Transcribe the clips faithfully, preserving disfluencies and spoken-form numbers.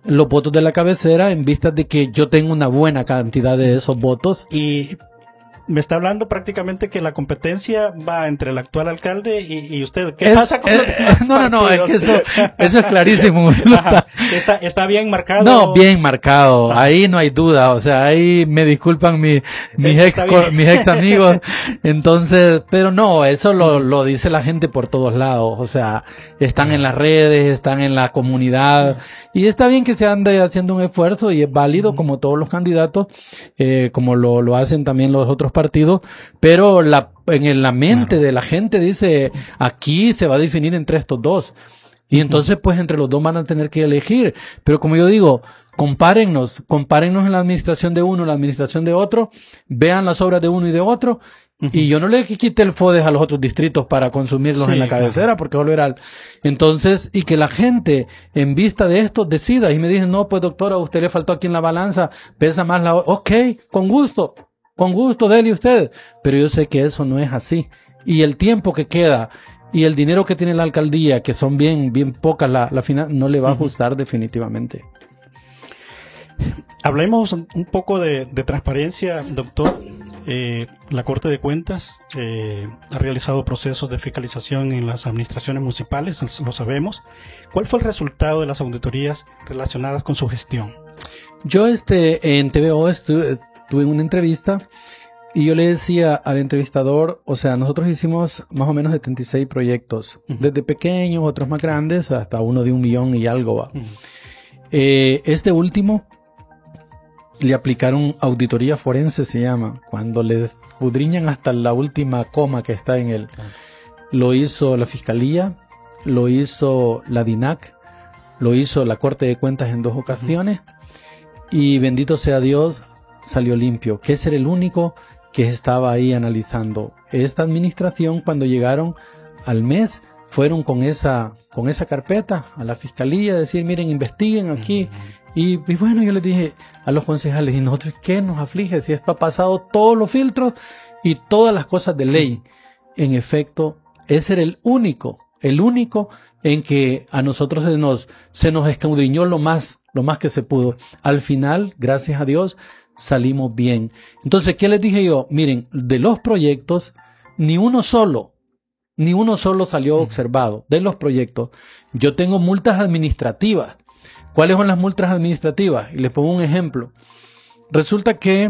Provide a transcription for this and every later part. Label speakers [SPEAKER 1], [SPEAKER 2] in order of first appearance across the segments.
[SPEAKER 1] los votos de la cabecera en vista de que yo tengo una buena cantidad de esos votos.
[SPEAKER 2] Y me está hablando prácticamente que la competencia va entre el actual alcalde y, y usted. ¿Qué
[SPEAKER 1] es,
[SPEAKER 2] pasa con
[SPEAKER 1] es,
[SPEAKER 2] los demás
[SPEAKER 1] No, no, no, es
[SPEAKER 2] partidos?
[SPEAKER 1] que eso, eso es clarísimo.
[SPEAKER 2] Ajá. Está, está bien marcado.
[SPEAKER 1] No, bien marcado.
[SPEAKER 2] Ajá.
[SPEAKER 1] Ahí no hay duda. O sea, ahí me disculpan mi, mis ex, mis ex amigos. Entonces, pero no, eso lo, lo dice la gente por todos lados. O sea, están en las redes, están en la comunidad. Y está bien que se ande haciendo un esfuerzo y es válido como todos los candidatos, eh, como lo, lo hacen también los otros partidos, pero la, en la mente claro. de la gente dice, aquí se va a definir entre estos dos. Y entonces, pues, entre los dos van a tener que elegir. Pero como yo digo, compárennos, compárennos en la administración de uno, en la administración de otro, vean las obras de uno y de otro, uh-huh. y yo no le quite el FODES a los otros distritos para consumirlos sí, en la cabecera, claro. porque volverá. Entonces, y que la gente, en vista de esto, decida. Y me dicen, no, pues, doctora, a usted le faltó aquí en la balanza, pesa más la... Ok, con gusto. Con gusto, dele usted. Pero yo sé que eso no es así. Y el tiempo que queda y el dinero que tiene la alcaldía, que son bien, bien pocas, la, la final, no le va a ajustar uh-huh. definitivamente.
[SPEAKER 2] Hablemos un poco de, de transparencia, doctor. Eh, la Corte de Cuentas eh, ha realizado procesos de fiscalización en las administraciones municipales, lo sabemos. ¿Cuál fue el resultado de las auditorías relacionadas con su gestión?
[SPEAKER 1] Yo este en T V O estuve... tuve una entrevista y yo le decía al entrevistador, o sea, nosotros hicimos más o menos setenta y seis proyectos, uh-huh. desde pequeños, otros más grandes, hasta uno de un millón y algo va. Uh-huh. Eh, este último le aplicaron auditoría forense, se llama, cuando le escudriñan hasta la última coma que está en él. Uh-huh. Lo hizo la Fiscalía, lo hizo la D I N A C, lo hizo la Corte de Cuentas en dos ocasiones, uh-huh. y bendito sea Dios, salió limpio, que ese era el único que estaba ahí analizando. Esta administración, cuando llegaron al mes, fueron con esa con esa carpeta a la fiscalía, a decir, miren, investiguen aquí. Uh-huh. Y, y bueno, yo les dije a los concejales, ¿y nosotros qué nos aflige? Si está pasado todos los filtros y todas las cosas de ley. En efecto, ese era el único, el único en que a nosotros se nos, se nos escudriñó lo más, lo más que se pudo. Al final, gracias a Dios, salimos bien. Entonces, ¿qué les dije yo? Miren, de los proyectos, ni uno solo, ni uno solo salió observado de los proyectos. Yo tengo multas administrativas. ¿Cuáles son las multas administrativas? Y les pongo un ejemplo. Resulta que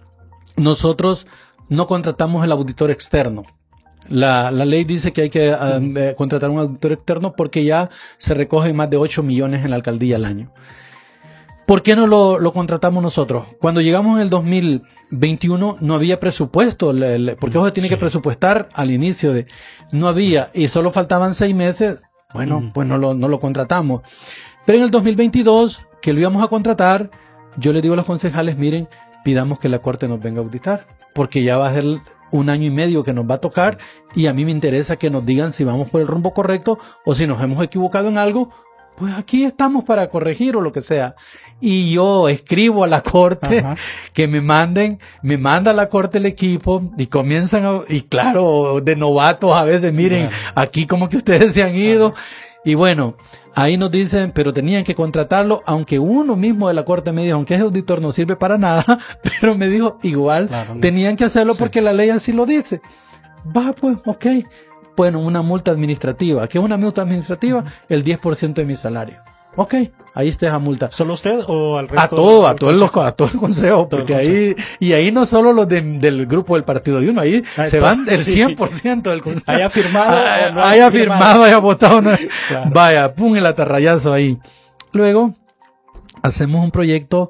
[SPEAKER 1] nosotros no contratamos el auditor externo. La, la ley dice que hay que uh, contratar un auditor externo porque ya se recogen más de ocho millones en la alcaldía al año. ¿Por qué no lo, lo contratamos nosotros? Cuando llegamos en el dos mil veintiuno no había presupuesto, le, le, porque uno tiene sí. que presupuestar al inicio de... No había, y solo faltaban seis meses, bueno, mm. pues no lo, no lo contratamos. Pero en el dos mil veintidós, que lo íbamos a contratar, yo le digo a los concejales, miren, pidamos que la Corte nos venga a auditar, porque ya va a ser un año y medio que nos va a tocar, y a mí me interesa que nos digan si vamos por el rumbo correcto, o si nos hemos equivocado en algo, pues aquí estamos para corregir o lo que sea. Y yo escribo a la Corte Ajá. que me manden, me manda a la Corte el equipo y comienzan a, y claro, de novatos a veces, miren, Ajá. aquí como que ustedes se han ido. Ajá. Y bueno, ahí nos dicen, pero tenían que contratarlo, aunque uno mismo de la Corte me dijo, aunque ese auditor no sirve para nada, pero me dijo, igual, claro, no. tenían que hacerlo sí. porque la ley así lo dice. Va pues, ok. Bueno, una multa administrativa. ¿Qué es una multa administrativa? Uh-huh. El diez por ciento de mi salario. Ok, ahí está esa multa.
[SPEAKER 2] ¿Solo usted o al resto?
[SPEAKER 1] A todo, a todo el, a todo el consejo, todo porque el consejo. ahí, y ahí no solo los de, del grupo del partido de uno, ahí ah, se van el sí. cien por ciento del consejo.
[SPEAKER 2] Haya firmado
[SPEAKER 1] ah,
[SPEAKER 2] o no
[SPEAKER 1] haya firmado, firmado, haya votado. No. Claro. Vaya, pum, el atarrayazo ahí. Luego, hacemos un proyecto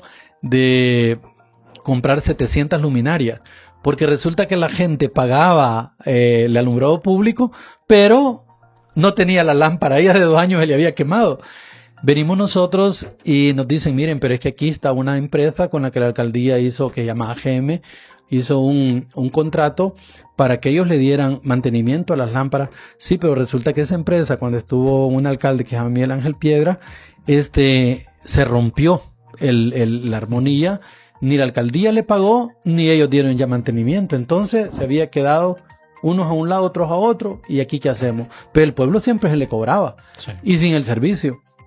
[SPEAKER 1] de comprar setecientas luminarias. Porque resulta que la gente pagaba eh, el alumbrado público, pero no tenía la lámpara. Ella de dos años se le había quemado. Venimos nosotros y nos dicen, miren, pero es que aquí está una empresa con la que la alcaldía hizo, que se llama A G M, hizo un, un contrato para que ellos le dieran mantenimiento a las lámparas. Sí, pero resulta que esa empresa, cuando estuvo un alcalde que se llama Miguel Ángel Piedra, este, se rompió el, el, la armonía. Ni la alcaldía le pagó, ni ellos dieron ya mantenimiento. Entonces se había quedado unos a un lado, otros a otro, y aquí ¿qué hacemos? Pero el pueblo siempre se le cobraba, sí. y sin el servicio.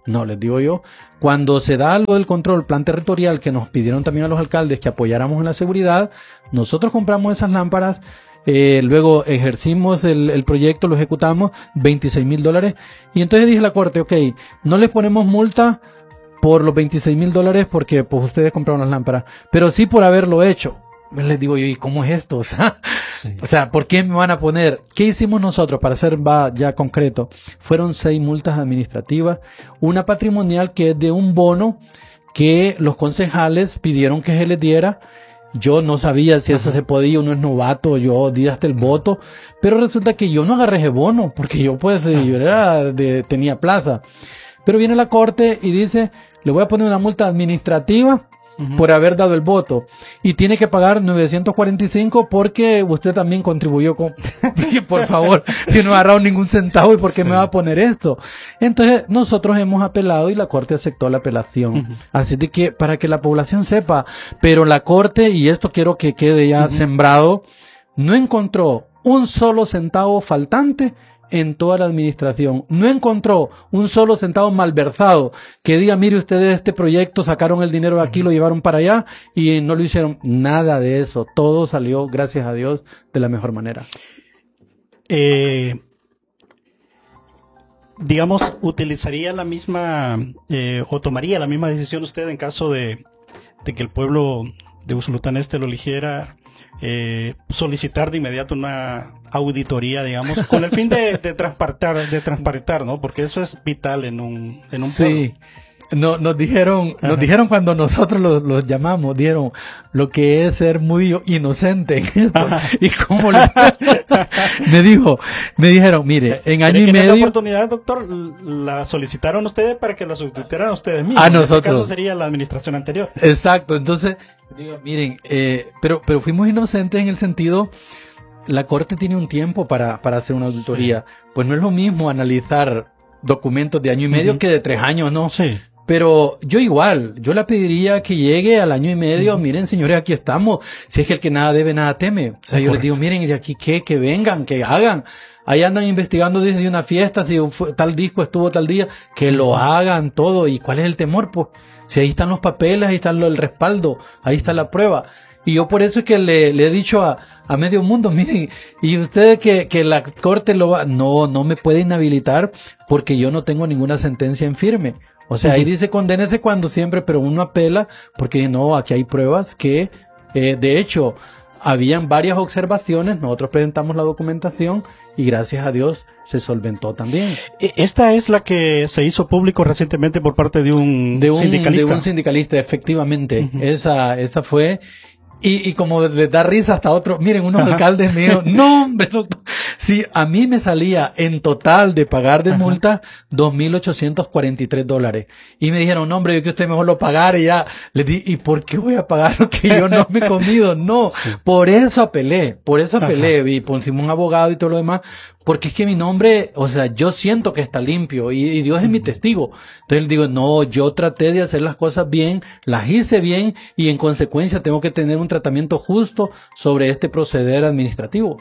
[SPEAKER 1] No, les digo yo, cuando se da algo del control plan territorial que nos pidieron también a los alcaldes que apoyáramos en la seguridad, nosotros compramos esas lámparas, eh, luego ejercimos el, el proyecto, lo ejecutamos, veintiséis mil dólares, y entonces dije a la corte, ok, no les ponemos multa por los veintiséis mil dólares porque pues ustedes compraron las lámparas, pero sí por haberlo hecho. Les digo yo, ¿y cómo es esto? O sea, sí. o sea, ¿por qué me van a poner? ¿Qué hicimos nosotros para ser va ya concreto? Fueron seis multas administrativas, una patrimonial que es de un bono que los concejales pidieron que se les diera. Yo no sabía si eso Ajá. se podía, uno es novato, yo di hasta el voto, pero resulta que yo no agarré ese bono, porque yo pues ah, yo era de, tenía plaza. Pero viene la corte y dice, le voy a poner una multa administrativa Uh-huh. por haber dado el voto y tiene que pagar novecientos cuarenta y cinco porque usted también contribuyó con por favor, si no ha agarrado ningún centavo y por qué sí. me va a poner esto. Entonces nosotros hemos apelado y la corte aceptó la apelación. Uh-huh. Así de que para que la población sepa, pero la corte, y esto quiero que quede ya uh-huh. sembrado, no encontró un solo centavo faltante en toda la administración. No encontró un solo centavo malversado que diga, mire ustedes, este proyecto sacaron el dinero de aquí, lo llevaron para allá y no lo hicieron. Nada de eso. Todo salió, gracias a Dios, de la mejor manera.
[SPEAKER 2] Eh, digamos, ¿utilizaría la misma eh, o tomaría la misma decisión usted en caso de, de que el pueblo de Usulután Este lo eligiera, eh, solicitar de inmediato una auditoría, digamos, con el fin de, de transparentar, de transparentar, ¿no? Porque eso es vital en un, en un
[SPEAKER 1] sí.
[SPEAKER 2] pueblo.
[SPEAKER 1] No, nos dijeron, Ajá. nos dijeron cuando nosotros los, los llamamos, dieron lo que es ser muy inocente. Y como le, me dijo, me dijeron, mire, en año y medio.
[SPEAKER 2] En esa oportunidad, doctor, la solicitaron ustedes para que la sustituyeran a ustedes mismos.
[SPEAKER 1] A nosotros. En este
[SPEAKER 2] caso sería la administración anterior.
[SPEAKER 1] Exacto. Entonces, digo, miren, eh, pero, pero fuimos inocentes en el sentido, la corte tiene un tiempo para, para hacer una auditoría. Sí. Pues no es lo mismo analizar documentos de año y medio uh-huh. que de tres años, ¿no?
[SPEAKER 2] Sí.
[SPEAKER 1] Pero yo igual, yo le pediría que llegue al año y medio, uh-huh. miren señores, aquí estamos, si es que el que nada debe, nada teme. O sea, Correcto. Yo les digo, miren, de aquí que, que vengan, que hagan. Ahí andan investigando desde una fiesta, si fue, tal disco estuvo tal día, que uh-huh. lo hagan todo. ¿Y cuál es el temor? Pues, si ahí están los papeles, ahí está el respaldo, ahí está la prueba. Y yo por eso es que le, le he dicho a, a medio mundo, miren, y ustedes que, que la corte lo va, no, no me puede inhabilitar porque yo no tengo ninguna sentencia en firme. O sea, uh-huh. ahí dice condénese cuando siempre, pero uno apela porque no, aquí hay pruebas que, eh, de hecho, habían varias observaciones, nosotros presentamos la documentación y gracias a Dios se solventó también.
[SPEAKER 2] Esta es la que se hizo público recientemente por parte de un,
[SPEAKER 1] de un
[SPEAKER 2] sindicalista.
[SPEAKER 1] De un sindicalista, efectivamente. Uh-huh. Esa, esa fue. Y, y como les da risa hasta otro, miren, unos alcaldes míos, no hombre, doctor, sí, a mí me salía en total de pagar de multa dos mil ochocientos cuarenta y tres dólares. Y me dijeron, no hombre, yo que usted mejor lo pagara y ya. Les di, ¿y por qué voy a pagar lo que yo no me he comido? No, sí. por eso apelé, por eso apelé, Ajá. y pusimos un abogado y todo lo demás, porque es que mi nombre, o sea, yo siento que está limpio y, y Dios es mi testigo. Entonces le digo, no, yo traté de hacer las cosas bien, las hice bien y en consecuencia tengo que tener un tratamiento justo sobre este proceder administrativo.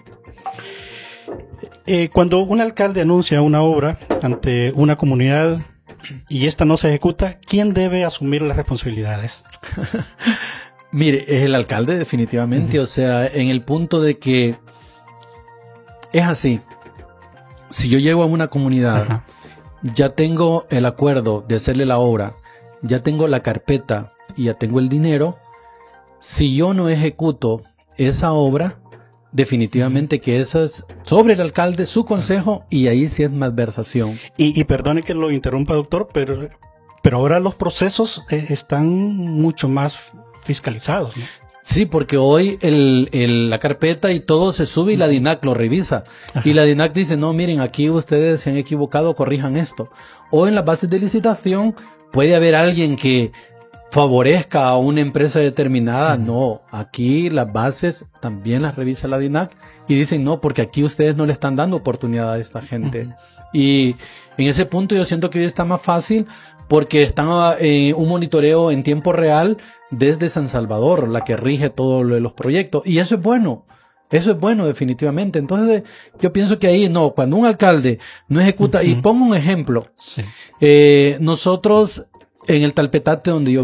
[SPEAKER 2] Eh, cuando un alcalde anuncia una obra ante una comunidad y esta no se ejecuta, ¿quién debe asumir las responsabilidades?
[SPEAKER 1] Mire, es el alcalde definitivamente, uh-huh. o sea, en el punto de que es así. Si yo llego a una comunidad, Ajá. ya tengo el acuerdo de hacerle la obra, ya tengo la carpeta y ya tengo el dinero, si yo no ejecuto esa obra, definitivamente que eso es sobre el alcalde, su consejo, y ahí sí es malversación.
[SPEAKER 2] Y, y perdone que lo interrumpa, doctor, pero, pero ahora los procesos eh, están mucho más fiscalizados, ¿no?
[SPEAKER 1] Sí, porque hoy el, el, la carpeta y todo se sube y la D I N A C lo revisa. Ajá. Y la D I N A C dice, no, miren, aquí ustedes se han equivocado, corrijan esto. O en las bases de licitación puede haber alguien que favorezca a una empresa determinada. Uh-huh. No, aquí las bases también las revisa la D I N A C y dicen, no, porque aquí ustedes no le están dando oportunidad a esta gente. Uh-huh. Y en ese punto yo siento que hoy está más fácil porque están eh, un monitoreo en tiempo real desde San Salvador, la que rige todos los proyectos. Y eso es bueno. Eso es bueno, definitivamente. Entonces, yo pienso que ahí, no, cuando un alcalde no ejecuta, uh-huh. y pongo un ejemplo,
[SPEAKER 2] sí.
[SPEAKER 1] eh, nosotros en el Talpetate donde yo